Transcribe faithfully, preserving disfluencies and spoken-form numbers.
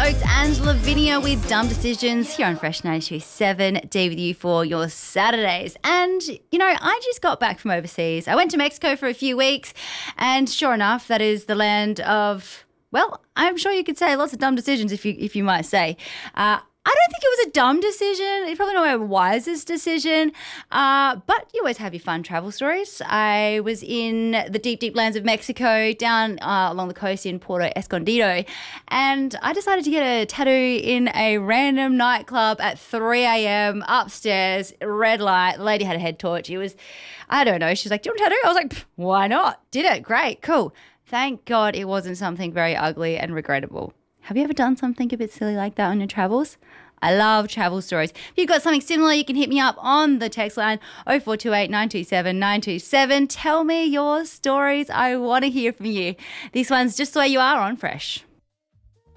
Stokes and Lavinia with Dumb Decisions here on Fresh ninety-two point seven. Dee with you for your Saturdays. And, you know, I just got back from overseas. I went to Mexico for a few weeks and sure enough, that is the land of, well, I'm sure you could say lots of dumb decisions if you if you might say. Uh, I don't think it was a dumb decision. It's probably not my wisest decision, uh, but you always have your fun travel stories. I was in the deep, deep lands of Mexico down uh, along the coast in Puerto Escondido, and I decided to get a tattoo in a random nightclub at three a.m. upstairs, red light. The lady had a head torch. It was, I don't know, she's like, do you want a tattoo? I was like, why not? Did it. Great. Cool. Thank God it wasn't something very ugly and regrettable. Have you ever done something a bit silly like that on your travels? I love travel stories. If you've got something similar, you can hit me up on the text line oh four two eight, nine two seven, nine two seven. Tell me your stories. I want to hear from you. This one's Just the Way You Are on Fresh.